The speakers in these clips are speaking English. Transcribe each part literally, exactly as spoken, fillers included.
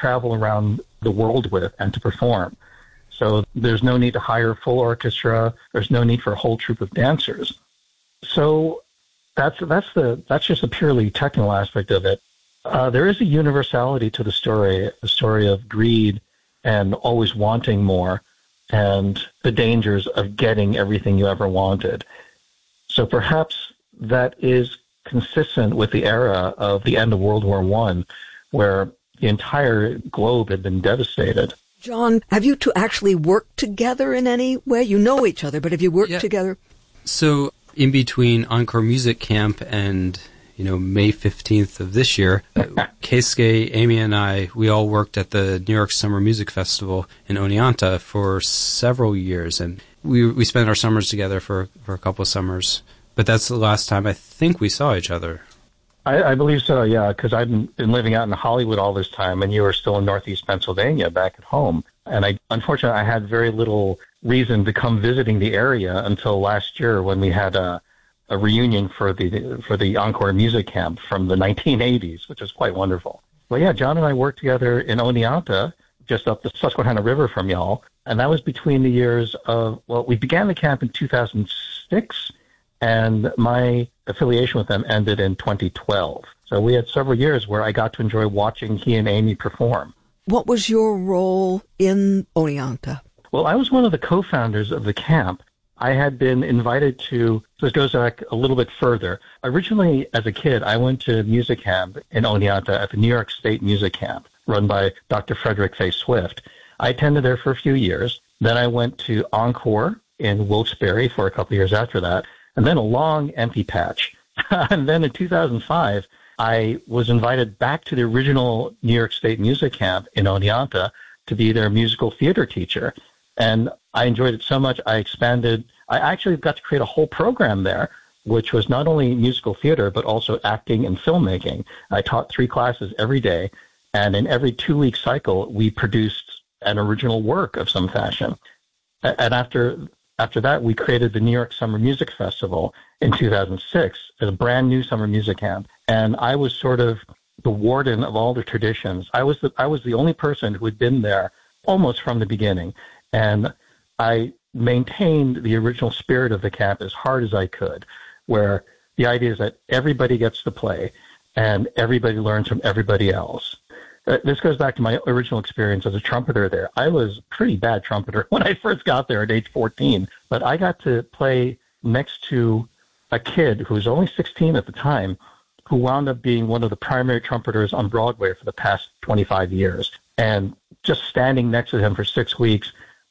travel around the world with and to perform. So there's no need to hire a full orchestra. There's no need for a whole troupe of dancers. So that's that's the that's just a purely technical aspect of it. Uh, there is a universality to the story, a story of greed and always wanting more, and the dangers of getting everything you ever wanted. So perhaps that is consistent with the era of the end of World War One, where the entire globe had been devastated. John, have you two actually worked together in any way? You know each other, but have you worked yeah. together? So in between Encore Music Camp and, you know, May fifteenth of this year, Keisuke, Amy, and I, we all worked at the New York Summer Music Festival in Oneonta for several years, and we we spent our summers together for, for a couple of summers. But that's the last time I think we saw each other. I, I believe so, yeah, because I've been, been living out in Hollywood all this time, and you were still in Northeast Pennsylvania back at home. And I, unfortunately, I had very little reason to come visiting the area until last year when we had a, a reunion for the for the Encore Music Camp from the nineteen eighties, which was quite wonderful. Well, yeah, John and I worked together in Oneonta, just up the Susquehanna River from y'all, and that was between the years of, well, we began the camp in two thousand six, and my affiliation with them ended in twenty twelve. So we had several years where I got to enjoy watching he and Amy perform. What was your role in Oneonta? Well, I was one of the co-founders of the camp. I had been invited to, so this goes back a little bit further. Originally, as a kid, I went to music camp in Oneonta at the New York State Music Camp, run by Doctor Frederick Fay Swift. I attended there for a few years. Then I went to Encore in Wilkes-Barre for a couple of years after that, and then a long empty patch. And then in two thousand five, I was invited back to the original New York State Music Camp in Oneonta to be their musical theater teacher. And I enjoyed it so much, I expanded. I actually got to create a whole program there, which was not only musical theater, but also acting and filmmaking. I taught three classes every day, and in every two-week cycle, we produced an original work of some fashion. And after after that, we created the New York Summer Music Festival in two thousand six as a brand new summer music camp. And I was sort of the warden of all the traditions. I was the, I was the only person who had been there almost from the beginning. And I maintained the original spirit of the camp as hard as I could, where the idea is that everybody gets to play and everybody learns from everybody else. Uh, this goes back to my original experience as a trumpeter there. I was a pretty bad trumpeter when I first got there at age fourteen, but I got to play next to a kid who was only sixteen at the time, who wound up being one of the primary trumpeters on Broadway for the past twenty-five years. And just standing next to him for six weeks,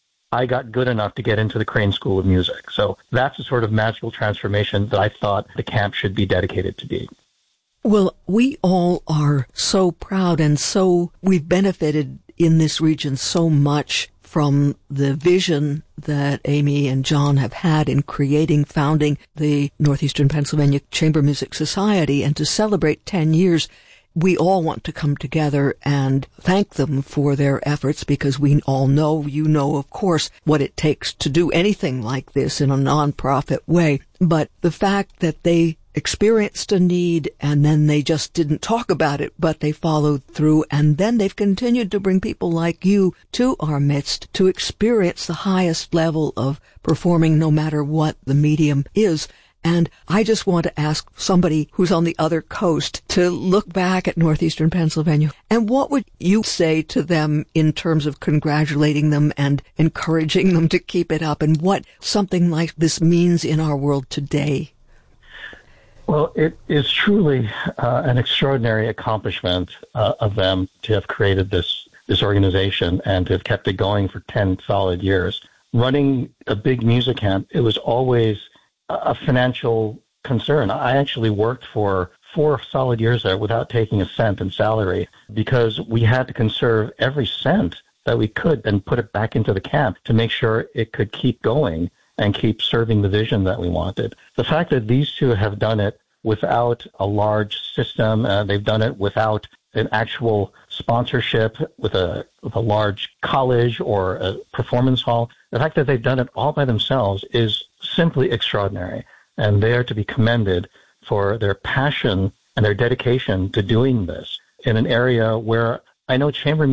I got good enough to get into the Crane School of Music. So that's the sort of magical transformation that I thought the camp should be dedicated to be. Well, we all are so proud, and so we've benefited in this region so much from the vision that Amy and John have had in creating, founding the Northeastern Pennsylvania Chamber Music Society. And to celebrate ten years, we all want to come together and thank them for their efforts, because we all know, you know, of course, what it takes to do anything like this in a nonprofit way. But the fact that they experienced a need and then they just didn't talk about it, but they followed through, and then they've continued to bring people like you to our midst to experience the highest level of performing, no matter what the medium is. And I just want to ask somebody who's on the other coast to look back at Northeastern Pennsylvania, and what would you say to them in terms of congratulating them and encouraging them to keep it up, and what something like this means in our world today? Well, it is truly uh, an extraordinary accomplishment uh, of them to have created this this organization and to have kept it going for ten solid years. Running a big music camp, it was always a financial concern. I actually worked for four solid years there without taking a cent in salary, because we had to conserve every cent that we could and put it back into the camp to make sure it could keep going and keep serving the vision that we wanted. The fact that these two have done it without a large system, uh, they've done it without an actual sponsorship with a, with a large college or a performance hall, the fact that they've done it all by themselves is simply extraordinary. And they are to be commended for their passion and their dedication to doing this in an area where I know chamber